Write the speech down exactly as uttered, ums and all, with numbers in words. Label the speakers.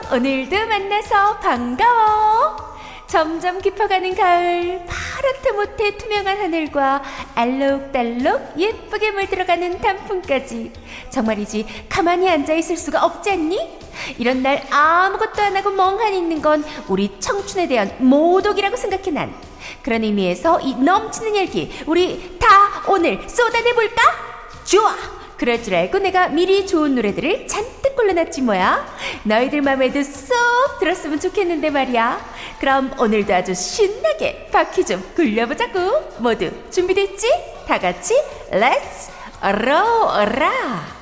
Speaker 1: 오늘도 만나서 반가워. 점점 깊어가는 가을, 파랗게 못해 투명한 하늘과 알록달록 예쁘게 물들어가는 단풍까지. 정말이지 가만히 앉아있을 수가 없지 않니? 이런 날 아무것도 안 하고 멍하니 있는 건 우리 청춘에 대한 모독이라고 생각해 난. 그런 의미에서 이 넘치는 열기 우리 다 오늘 쏟아내볼까? 좋아! 그럴 줄 알고 내가 미리 좋은 노래들을 잔뜩 골라놨지 뭐야. 너희들 맘에도 쏙 들었으면 좋겠는데 말이야. 그럼 오늘도 아주 신나게 바퀴 좀 굴려보자고. 모두 준비됐지? 다 같이 렛츠 로라.